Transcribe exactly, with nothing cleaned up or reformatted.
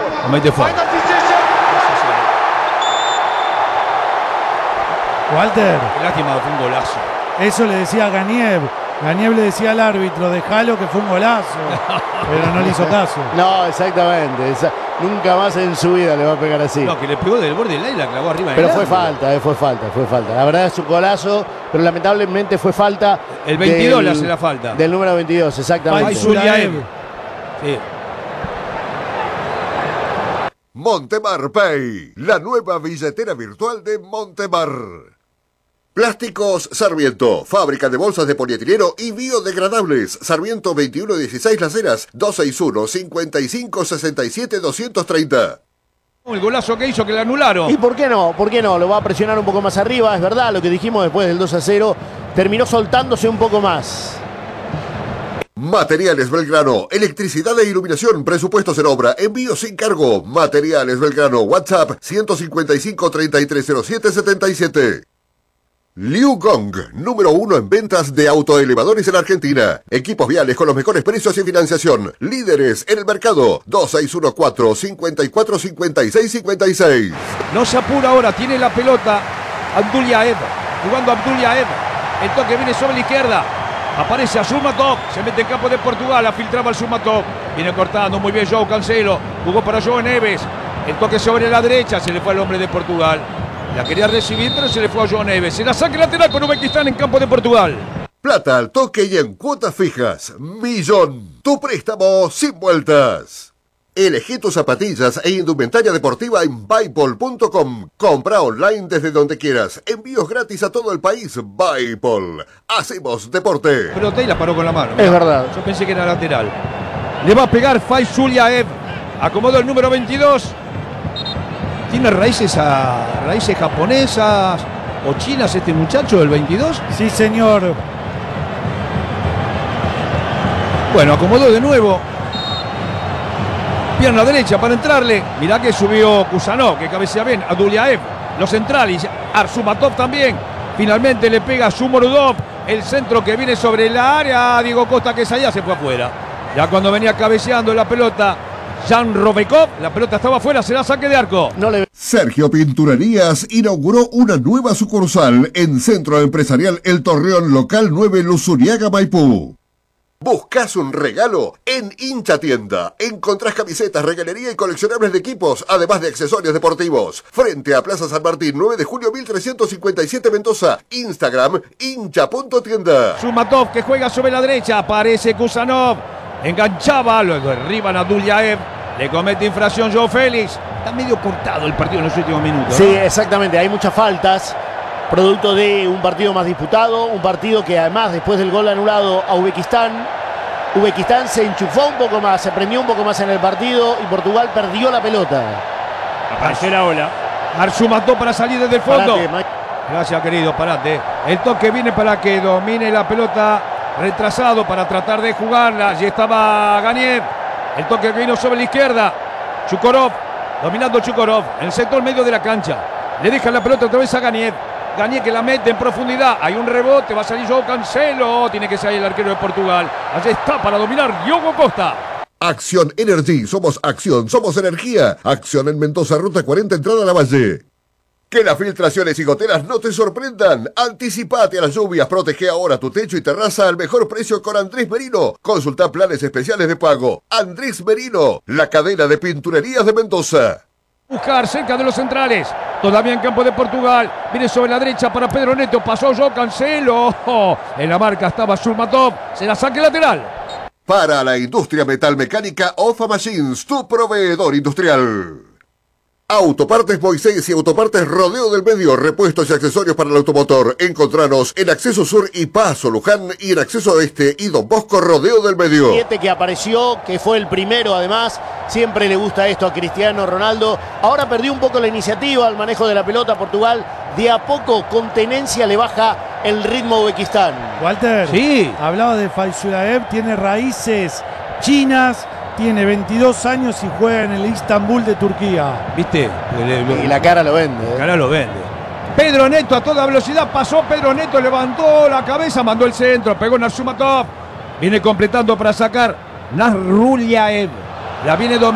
Comete falta. Walter. Qué lástima, fue un golazo. Eso le decía a Ganiev. Ganiev le decía al árbitro, dejalo que fue un golazo. Pero no le hizo caso. No, exactamente. Esa, nunca más en su vida le va a pegar así. No, que le pegó del borde del aire y la clavó arriba. Pero fue falta, eh, fue falta, fue falta. La verdad es un golazo, pero lamentablemente fue falta. El veintidós del, le hace la falta. Del número veintidós, exactamente. Faizuliaev. Sí. Montemar Pay, la nueva billetera virtual de Montemar. Plásticos Sarmiento, fábrica de bolsas de polietileno y biodegradables. Sarmiento veintiuno dieciséis Las Heras, dos seis uno, cinco cinco, seis siete, dos tres cero. El golazo que hizo que le anularon. ¿Y por qué no? ¿Por qué no? Lo va a presionar un poco más arriba, es verdad, lo que dijimos después del dos a cero. Terminó soltándose un poco más. Materiales Belgrano, electricidad e iluminación, presupuestos en obra, envío sin cargo. Materiales Belgrano, WhatsApp ciento cincuenta y cinco, treinta y tres cero siete, setenta y siete. Liu Gong, número uno en ventas de autoelevadores en Argentina. Equipos viales con los mejores precios y financiación. Líderes en el mercado. dos seis uno cuatro, cinco cuatro, cinco seis cinco seis. No se apura ahora, tiene la pelota Abdullaev, jugando Abdullaev. El toque viene sobre la izquierda. Aparece a Sumatov, se mete en campo de Portugal, la filtraba al Sumatov. Viene cortando muy bien João Cancelo, jugó para João Neves. El toque sobre la derecha, se le fue al hombre de Portugal. La quería recibir, pero se le fue a João Neves. Se la saca lateral con Uzbekistán en campo de Portugal. Plata al toque y en cuotas fijas. Millón. Tu préstamo sin vueltas. Elegí tus zapatillas e indumentaria deportiva en Bipol punto com. Compra online desde donde quieras. Envíos gratis a todo el país. Bipol. Hacemos deporte. Pero Tay la paró con la mano. Es verdad. Yo pensé que era lateral. Le va a pegar Faizuliaev. Acomodó el número veintidós. ¿Tiene raíces, a, raíces japonesas o chinas este muchacho del veintidós? Sí, señor. Bueno, acomodó de nuevo. Pierna derecha para entrarle. Mirá que subió Kusanov, que cabecea bien. Abdullaev, los centrales. Arsumatov también. Finalmente le pega a Sumorudov. El centro que viene sobre la área. Diego Costa, que es allá, se fue afuera. Ya cuando venía cabeceando la pelota Jan Robekov, la pelota estaba afuera, será saque de arco. No le... Sergio Pinturerías inauguró una nueva sucursal en Centro Empresarial El Torreón Local nueve Luzuriaga, Maipú. ¿Buscas un regalo? En Hincha Tienda encontrás camisetas, regalería y coleccionables de equipos, además de accesorios deportivos. Frente a Plaza San Martín, nueve de julio mil trescientos cincuenta y siete Mendoza. Instagram, hincha punto tienda. Sumatov, que juega sobre la derecha, aparece Kusanov. Enganchaba, lo derriban a Abdullaev. Le comete infracción João Félix. Está medio cortado el partido en los últimos minutos, ¿no? Sí, exactamente. Hay muchas faltas. Producto de un partido más disputado. Un partido que además, después del gol anulado a Uzbekistán, Uzbekistán se enchufó un poco más, se prendió un poco más en el partido y Portugal perdió la pelota. Apareció la ola. Arsumatov para salir desde el fondo. Parate, Gracias, querido, parate. El toque viene para que domine la pelota. Retrasado para tratar de jugarla. Allí estaba Ganiev. El toque que vino sobre la izquierda. Chukorov. Dominando Chukorov. En el sector medio de la cancha. Le deja la pelota otra vez a Ganiev. Ganiev que la mete en profundidad. Hay un rebote. Va a salir João Cancelo. Tiene que salir el arquero de Portugal. Allí está para dominar Diogo Costa. Acción Energy. Somos acción. Somos energía. Acción en Mendoza, Ruta cuarenta, entrada a la Valle. Que las filtraciones y goteras no te sorprendan. Anticipate a las lluvias. Protege ahora tu techo y terraza al mejor precio con Andrés Merino. Consulta planes especiales de pago. Andrés Merino, la cadena de pinturerías de Mendoza. Buscar cerca de los centrales. Todavía en campo de Portugal. Viene sobre la derecha para Pedro Neto. Pasó João Cancelo. Oh, en la marca estaba Surmatov. Se la saque lateral. Para la industria metalmecánica, Ofa Machines, tu proveedor industrial. Autopartes Moisés y Autopartes Rodeo del Medio, repuestos y accesorios para el automotor. Encontranos en Acceso Sur y Paso Luján y en Acceso Este y Don Bosco Rodeo del Medio. Siete que apareció, que fue el primero además. Siempre le gusta esto a Cristiano Ronaldo. Ahora perdió un poco la iniciativa al manejo de la pelota Portugal. De a poco, con tenencia, le baja el ritmo a Uzbekistán. Walter, sí. Hablaba de Faizuliaev, tiene raíces chinas. Tiene veintidós años y juega en el Istambul de Turquía. ¿Viste? Y la cara lo vende. La cara lo vende. Pedro Neto a toda velocidad. Pasó Pedro Neto, levantó la cabeza, mandó el centro. Pegó Narsumatov. Viene completando para sacar Nasrullaev. La viene dominando.